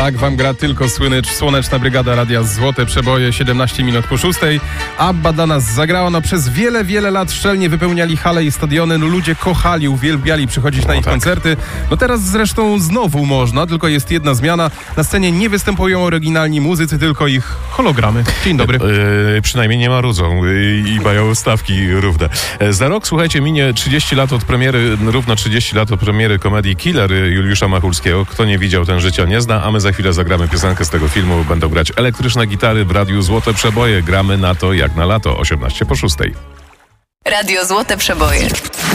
Tak wam gra tylko Słoneczna Brygada Radia Złote Przeboje, 17 minut po 6. ABBA dla nas zagrała. No przez wiele, wiele lat szczelnie wypełniali hale i stadiony. No ludzie kochali, uwielbiali przychodzić na ich koncerty. No teraz zresztą znowu można, tylko jest jedna zmiana. Na scenie nie występują oryginalni muzycy, tylko ich hologramy. Dzień dobry. Przynajmniej nie marudzą i mają stawki równe. Za rok, słuchajcie, minie 30 lat od premiery, równo 30 lat od premiery komedii Killer Juliusza Machulskiego. Kto nie widział, ten życia nie zna, a my za chwilę zagramy piosenkę z tego filmu. Będą grać elektryczne gitary w Radiu Złote Przeboje. Gramy na to jak na lato, 18 po 6. Radio Złote Przeboje.